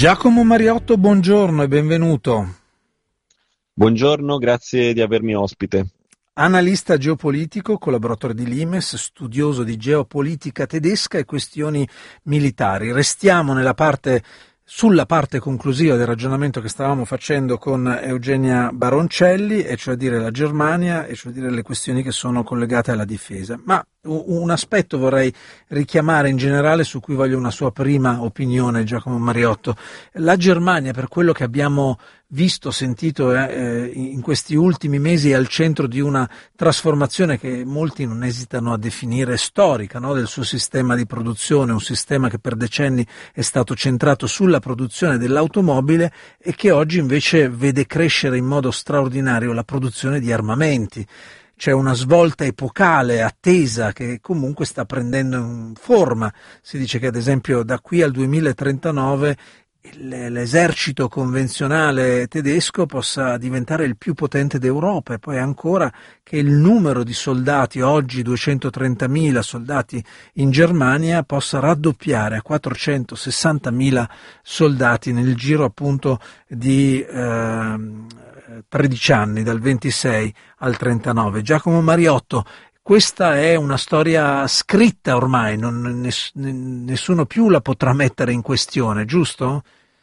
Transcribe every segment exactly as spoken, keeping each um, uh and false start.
Giacomo Mariotto, buongiorno e benvenuto. Buongiorno, grazie di avermi ospite. Analista geopolitico, collaboratore di Limes, studioso di geopolitica tedesca e questioni militari. Restiamo nella parte, sulla parte conclusiva del ragionamento che stavamo facendo con Eugenia Baroncelli, e cioè dire la Germania, e cioè dire le questioni che sono collegate alla difesa. Ma un aspetto vorrei richiamare in generale, su cui voglio una sua prima opinione, Giacomo Mariotto. La Germania, per quello che abbiamo visto, sentito eh, in questi ultimi mesi, è al centro di una trasformazione che molti non esitano a definire storica, no? Del suo sistema di produzione, un sistema che per decenni è stato centrato sulla produzione dell'automobile e che oggi invece vede crescere in modo straordinario la produzione di armamenti. C'è una svolta epocale attesa che comunque sta prendendo forma. Si dice che ad esempio da qui al duemilatrentanove l'esercito convenzionale tedesco possa diventare il più potente d'Europa, e poi ancora che il numero di soldati, oggi duecentotrentamila soldati in Germania, possa raddoppiare a quattrocentosessantamila soldati nel giro appunto di eh, tredici anni, dal ventisei al trentanove. Giacomo Mariotto, questa è una storia scritta ormai, non, ness, nessuno più la potrà mettere in questione, giusto?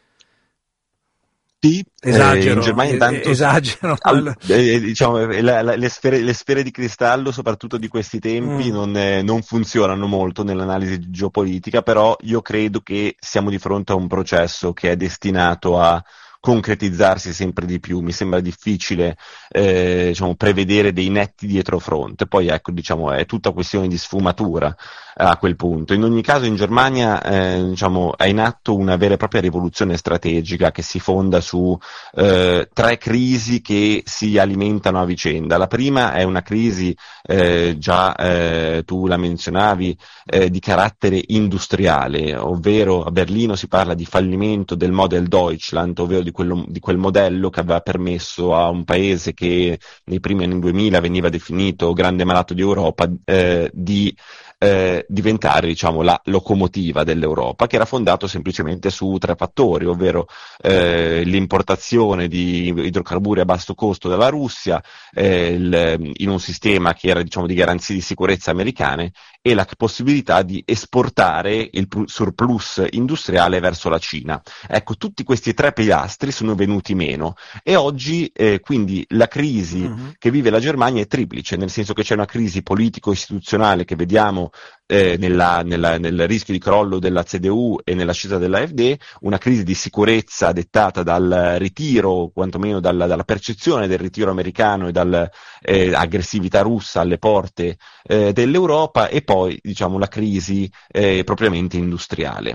Sì, esagero, eh, in Germania intanto esagero. Al, eh, diciamo, la, la, le, sfere, le sfere di cristallo, soprattutto di questi tempi, Mm. non, eh, non funzionano molto nell'analisi geopolitica, però io credo che siamo di fronte a un processo che è destinato a concretizzarsi sempre di più. Mi sembra difficile eh, diciamo, prevedere dei netti dietrofront. Poi ecco, diciamo, è tutta questione di sfumatura a quel punto. In ogni caso in Germania eh, diciamo, è in atto una vera e propria rivoluzione strategica che si fonda su eh, tre crisi che si alimentano a vicenda. La prima è una crisi, eh, già eh, tu la menzionavi, eh, di carattere industriale, ovvero a Berlino si parla di fallimento del Modell Deutschland, ovvero di, quello, di quel modello che aveva permesso a un paese che nei primi anni duemila veniva definito grande malato di Europa eh, di Eh, diventare diciamo la locomotiva dell'Europa, che era fondato semplicemente su tre fattori, ovvero eh, l'importazione di idrocarburi a basso costo dalla Russia, eh, il, in un sistema che era diciamo di garanzie di sicurezza americane, e la possibilità di esportare il surplus industriale verso la Cina. Ecco, tutti questi tre pilastri sono venuti meno e oggi eh, quindi la crisi Mm-hmm. che vive la Germania è triplice, nel senso che c'è una crisi politico-istituzionale che vediamo Eh, nella, nella, nel rischio di crollo della C D U e nell'ascesa dell'A F D, una crisi di sicurezza dettata dal ritiro, quantomeno dalla, dalla percezione del ritiro americano e dall'aggressività eh, russa alle porte eh, dell'Europa, e poi diciamo la crisi eh, propriamente industriale.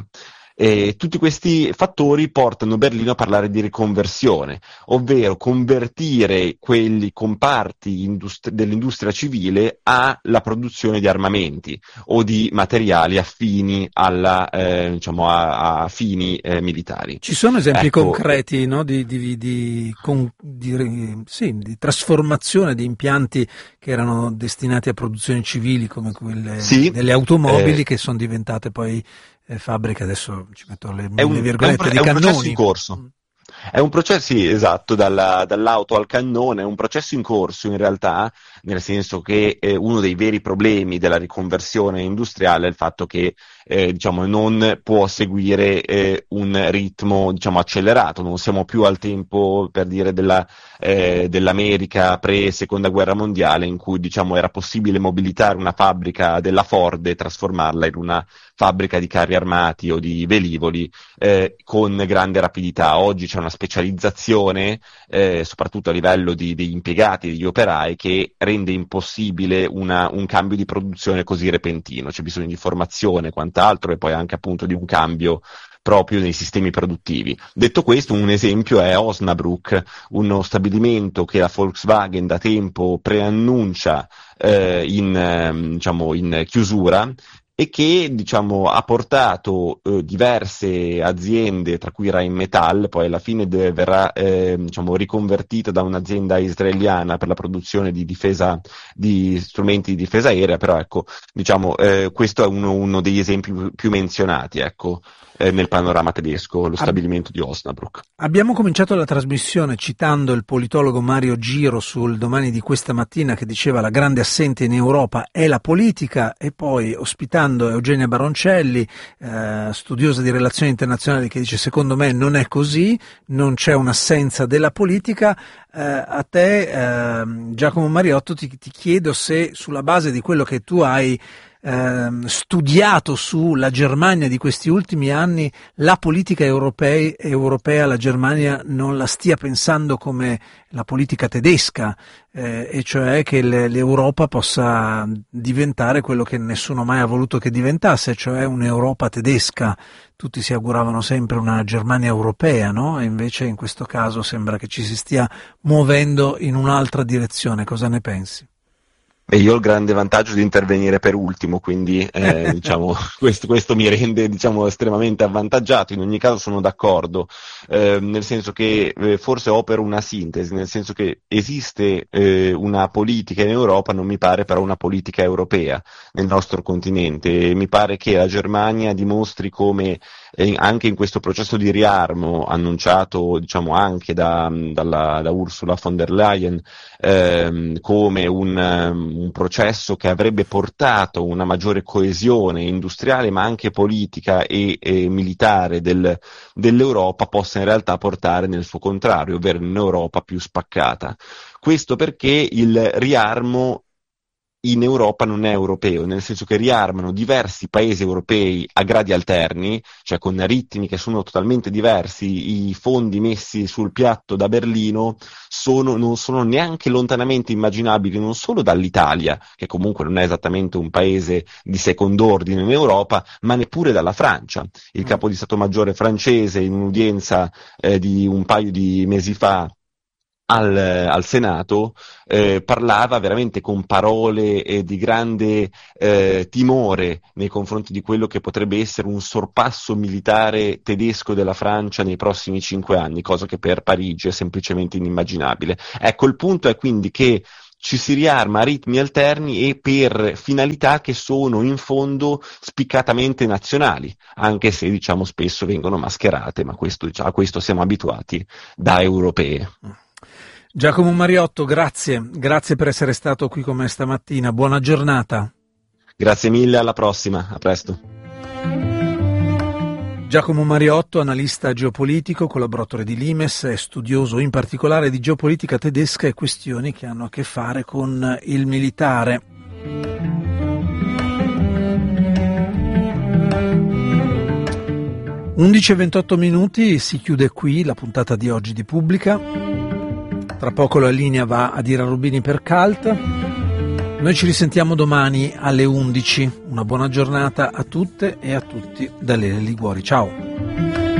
E tutti questi fattori portano Berlino a parlare di riconversione, ovvero convertire quelli comparti industri- dell'industria civile alla produzione di armamenti o di materiali affini alla, eh, diciamo a, a fini eh, militari. Ci sono esempi Ecco, concreti, no? di, di, di, con, di, sì, di trasformazione di impianti che erano destinati a produzioni civili, come quelle sì, delle automobili, eh, che sono diventate poi eh, fabbriche, adesso ci metto le è mille un, è un, virgolette, di è un processo in cannoni. corso. È un processo, sì, esatto, dalla, dall'auto al cannone, è un processo in corso in realtà, nel senso che eh, uno dei veri problemi della riconversione industriale è il fatto che eh, diciamo, non può seguire eh, un ritmo diciamo, accelerato, non siamo più al tempo, per dire, della, eh, dell'America pre-seconda guerra mondiale, in cui diciamo, era possibile mobilitare una fabbrica della Ford e trasformarla in una fabbrica di carri armati o di velivoli eh, con grande rapidità. Oggi c'è una specializzazione, eh, soprattutto a livello di, degli impiegati, degli operai, che rende impossibile una, un cambio di produzione così repentino. C'è bisogno di formazione, quant'altro, e poi anche appunto di un cambio proprio nei sistemi produttivi. Detto questo, un esempio è Osnabrück, uno stabilimento che la Volkswagen da tempo preannuncia eh, in, eh, diciamo, in chiusura, e che diciamo, ha portato eh, diverse aziende, tra cui Rheinmetall, poi alla fine de- verrà eh, diciamo, riconvertita da un'azienda israeliana per la produzione di difesa, di strumenti di difesa aerea, però ecco, diciamo, eh, questo è uno, uno degli esempi più, più menzionati, ecco. eh, nel panorama tedesco, lo stabilimento di Osnabrück. Abbiamo cominciato la trasmissione citando il politologo Mario Giro sul Domani di questa mattina, che diceva la grande assente in Europa è la politica, e poi ospitando Eugenia Baroncelli, eh, studiosa di relazioni internazionali, che dice secondo me non è così, non c'è un'assenza della politica. Eh, a te, eh, Giacomo Mariotto, ti, ti chiedo se sulla base di quello che tu hai Ehm, studiato sulla Germania di questi ultimi anni, la politica europea, europea la Germania non la stia pensando come la politica tedesca, eh, e cioè che le, l'Europa possa diventare quello che nessuno mai ha voluto che diventasse, cioè un'Europa tedesca. Tutti si auguravano sempre una Germania europea, no? E invece in questo caso sembra che ci si stia muovendo in un'altra direzione. Cosa ne pensi? E io ho il grande vantaggio di intervenire per ultimo, quindi eh, diciamo, questo, questo mi rende diciamo, estremamente avvantaggiato. In ogni caso sono d'accordo, eh, nel senso che eh, forse opero una sintesi, nel senso che esiste eh, una politica in Europa, non mi pare però una politica europea nel nostro continente. Mi pare che la Germania dimostri come eh, anche in questo processo di riarmo annunciato diciamo, anche da, dalla, da Ursula von der Leyen ehm, come un un processo che avrebbe portato una maggiore coesione industriale ma anche politica e, e militare del, dell'Europa, possa in realtà portare nel suo contrario, ovvero un'Europa più spaccata. Questo perché il riarmo in Europa non è europeo, nel senso che riarmano diversi paesi europei a gradi alterni, cioè con ritmi che sono totalmente diversi. I fondi messi sul piatto da Berlino sono, non sono neanche lontanamente immaginabili non solo dall'Italia, che comunque non è esattamente un paese di second'ordine in Europa, ma neppure dalla Francia. Il capo di Stato Maggiore francese, in un'udienza eh, di un paio di mesi fa Al, al Senato, eh, parlava veramente con parole eh, di grande eh, timore nei confronti di quello che potrebbe essere un sorpasso militare tedesco della Francia nei prossimi cinque anni, cosa che per Parigi è semplicemente inimmaginabile. Ecco, il punto è quindi che ci si riarma a ritmi alterni e per finalità che sono in fondo spiccatamente nazionali, anche se diciamo spesso vengono mascherate, ma questo, diciamo, a questo siamo abituati da europee. Giacomo Mariotto, grazie, grazie per essere stato qui con me stamattina, buona giornata. Grazie mille, alla prossima, a presto. Giacomo Mariotto, analista geopolitico, collaboratore di Limes, è studioso in particolare di geopolitica tedesca e questioni che hanno a che fare con il militare. undici e ventotto minuti, si chiude qui la puntata di oggi di Pubblica. Tra poco la linea va a Ira Rubini per Cult. Noi ci risentiamo domani alle undici. Una buona giornata a tutte e a tutti da Lele Liguori. Ciao!